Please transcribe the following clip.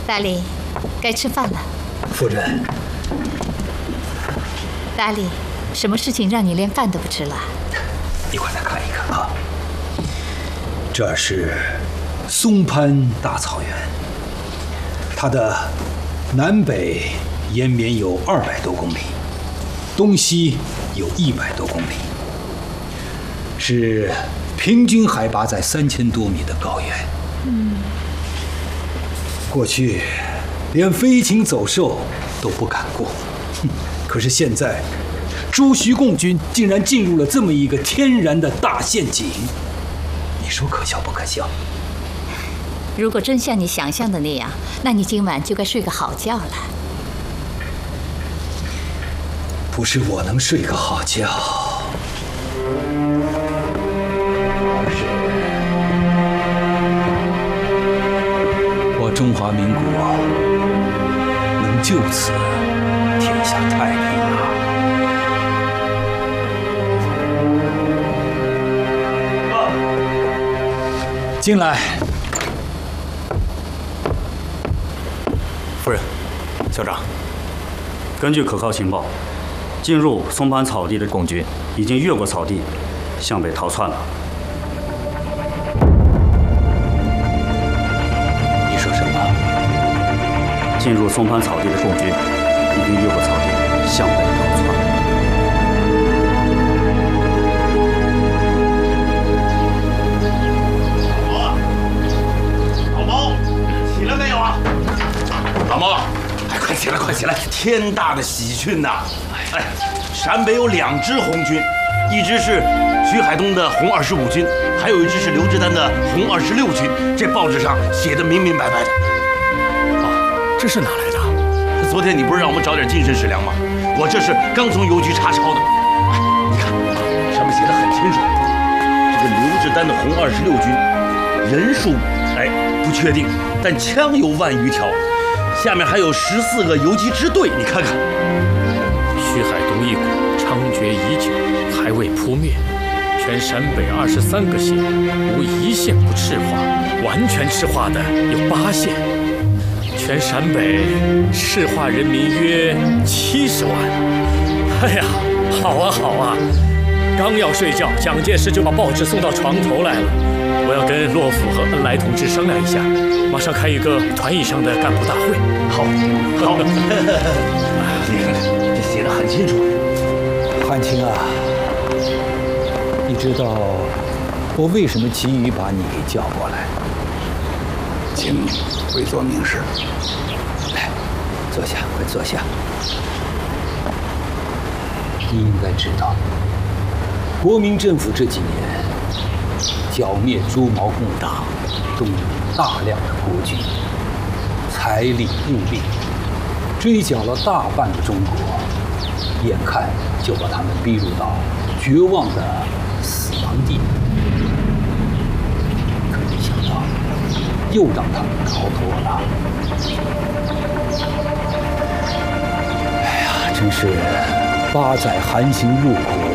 大力，该吃饭了。 夫人。 大力，什么事情让你连饭都不吃了？ 你快来看一看啊！这是松潘大草原，它的南北延绵有200多公里，东西有100多公里，是平均海拔在3000多米的高原。过去连飞禽走兽都不敢过，可是现在朱徐共军竟然进入了这么一个天然的大陷阱，你说可笑不可笑？ 如果真像你想象的那样，那你今晚就该睡个好觉了。 不是我能睡个好觉，而是我中华民国能就此天下太平啊！进来。 夫人，校长，根据可靠情报，进入松潘草地的共军已经越过草地，向北逃窜了。 你说什么？ 进入松潘草地的共军已经越过草地，向北逃窜。 老毛，起来没有啊？老毛，哎，快起来，快起来！天大的喜讯呐！哎，陕北有2支红军，一支是徐海东的红25军，还有一支是刘志丹的红26军。这报纸上写的明明白白的。 哦，这是哪来的？ 昨天你不是让我们找点精神食粮吗？我这是刚从邮局查抄的。哎，你看，上面写的很清楚，这个刘志丹的红26军人数不确定，但枪有10000余条。下面还有14个游击支队，你看看。 徐海东一股猖獗已久，还未扑灭，全陕北23个县无1县不赤化，完全赤化的有8县，全陕北赤化人民约70万。哎呀，好啊好啊！刚要睡觉，蒋介石就把报纸送到床头来了。我要跟洛甫和恩来同志商量一下，马上开一个团以上的干部大会。 好，你看看，这写的很清楚。 汉卿啊，你知道我为什么急于把你给叫过来？ 请会做明示。 来，坐下，快坐下。你应该知道，国民政府这几年剿灭朱毛共党，动用大量的国军，财力物力，追剿了大半个中国，眼看就把他们逼入到绝望的死亡地。可没想到，又让他们逃脱了。哎呀，真是8载寒行入骨，